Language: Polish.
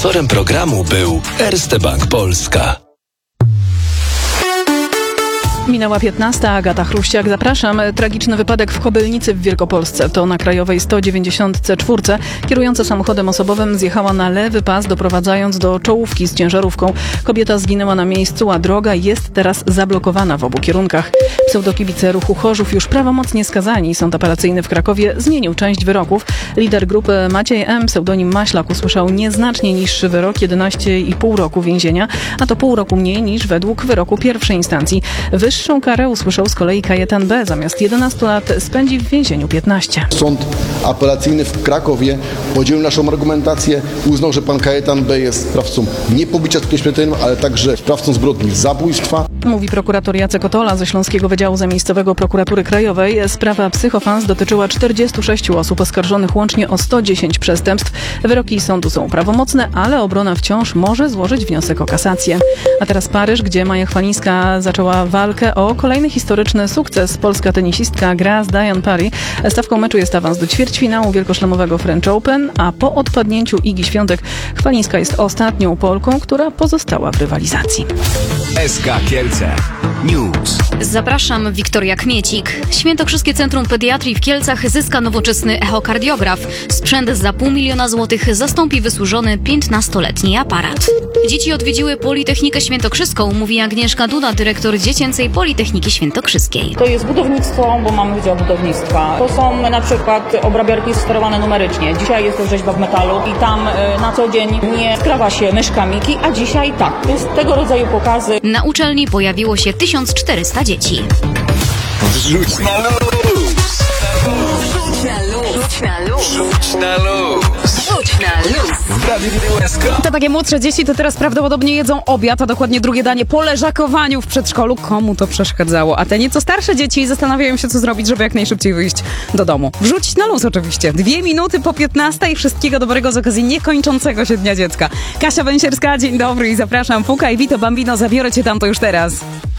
Sponsorem programu był Erste Bank Polska. Minęła 15, Agata Chruściak, zapraszam. Tragiczny wypadek w Kobylnicy w Wielkopolsce. To na krajowej 194. Kierująca samochodem osobowym zjechała na lewy pas, doprowadzając do czołówki z ciężarówką. Kobieta zginęła na miejscu, a droga jest teraz zablokowana w obu kierunkach. Pseudokibice ruchu Chorzów, już prawomocnie skazani. Sąd apelacyjny w Krakowie zmienił część wyroków. Lider grupy Maciej M., pseudonim Maślak, usłyszał nieznacznie niższy wyrok, 11,5 roku więzienia, a to pół roku mniej niż według wyroku pierwszej instancji. Wyższą karę usłyszał z kolei Kajetan B. Zamiast 11 lat spędzi w więzieniu 15. Sąd apelacyjny w Krakowie podzielił naszą argumentację. Uznał, że pan Kajetan B. jest sprawcą nie pobicia skutkiem śmiertelnym, ale także sprawcą zbrodni zabójstwa. Mówi prokurator Jacek Otola ze Śląskiego Wydziału Zamiejscowego Prokuratury Krajowej. Sprawa Psychofans dotyczyła 46 osób oskarżonych łącznie o 110 przestępstw. Wyroki sądu są prawomocne, ale obrona wciąż może złożyć wniosek o kasację. A teraz Paryż, gdzie Maja Chwalińska zaczęła walkę o kolejny historyczny sukces. Polska tenisistka gra z Diane Parry. Stawką meczu jest awans do ćwierćfinału wielkoszlemowego French Open, a po odpadnięciu Igi Świątek Chwalińska jest ostatnią Polką, która pozostała w rywalizacji. SK Kielce News. Zapraszam, Wiktoria Kmiecik. Świętokrzyskie Centrum Pediatrii w Kielcach zyska nowoczesny echokardiograf. Sprzęt za $500 000 złotych zastąpi wysłużony 15-letni aparat. Dzieci odwiedziły Politechnikę Świętokrzyską, mówi Agnieszka Duda, dyrektor Dziecięcej Politechniki Świętokrzyskiej. To jest budownictwo, bo mamy Wydział Budownictwa. To są na przykład obrabiarki sterowane numerycznie. Dzisiaj jest to rzeźba w metalu i tam na co dzień nie skrawa się myszka Miki, a dzisiaj tak. To jest tego rodzaju pokazy. Na uczelni pojawiło się 1400 dzieci. Wrzuć na luz! Rzuć na luz! Rzuć na luz! Rzuć na luz! Rzuć na luz! W Radiu SK. Te takie młodsze dzieci to teraz prawdopodobnie jedzą obiad, a dokładnie drugie danie po leżakowaniu w przedszkolu. Komu to przeszkadzało? A te nieco starsze dzieci zastanawiają się, co zrobić, żeby jak najszybciej wyjść do domu. Wrzucić na luz oczywiście. 2 minuty po 15 i wszystkiego dobrego z okazji niekończącego się Dnia Dziecka. Kasia Węsierska, dzień dobry i zapraszam. Puka i Vito Bambino, zabiorę cię tam to już teraz.